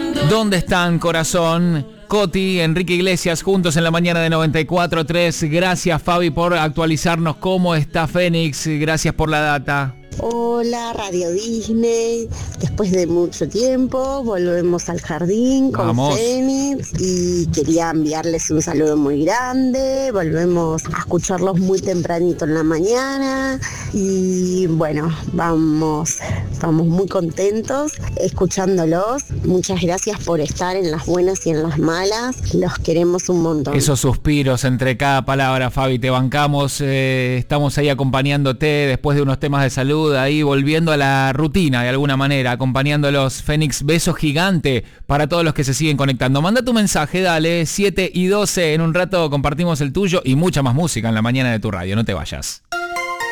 ¿Dónde están, corazón? Coti, Enrique Iglesias, juntos en la mañana de 94.3. Gracias, Fabi, por actualizarnos cómo está Fénix. Gracias por la data. Hola, Radio Disney. Después de mucho tiempo volvemos al jardín con Fénix y quería enviarles un saludo muy grande. Volvemos a escucharlos muy tempranito en la mañana y bueno, vamos muy contentos escuchándolos. Muchas gracias por estar en las buenas y en las malas. Los queremos un montón. Esos suspiros entre cada palabra, Fabi, te bancamos. Estamos ahí acompañándote después de unos temas de salud, ahí volviendo a la rutina de alguna manera, acompañándolos. Fénix, beso gigante para todos los que se siguen conectando. Manda tu mensaje, dale, 7:12, en un rato compartimos el tuyo y mucha más música en la mañana de tu radio, no te vayas.